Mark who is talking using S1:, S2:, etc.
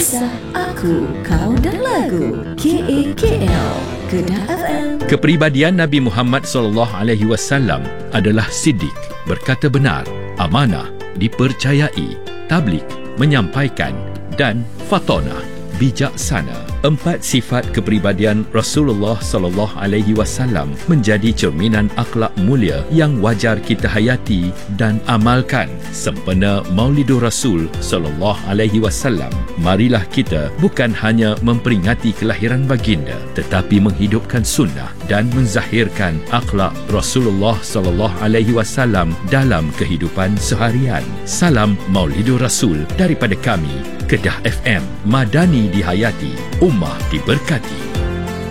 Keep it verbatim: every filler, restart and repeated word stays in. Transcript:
S1: Kisah Aku, Kau dan Lagu K A K L Kedah F M.
S2: Kepribadian Nabi Muhammad sallallahu alaihi wasallam adalah siddiq, berkata benar, amanah, dipercayai, tabligh, menyampaikan, dan fatonah, bijaksana. Empat sifat kepribadian Rasulullah sallallahu alaihi wasallam menjadi cerminan akhlak mulia yang wajar kita hayati dan amalkan sempena Maulidur Rasul sallallahu alaihi wasallam. Marilah kita bukan hanya memperingati kelahiran baginda, tetapi menghidupkan sunnah dan menzahirkan akhlak Rasulullah sallallahu alaihi wasallam dalam kehidupan seharian. Salam Maulidur Rasul daripada kami, Kedah F M. Madani dihayati, ummah diberkati.